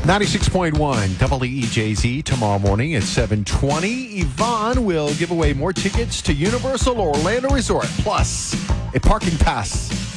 96.1 WEJZ tomorrow morning at 7:20. Yvonne will give away more tickets to Universal Orlando Resort, plus a parking pass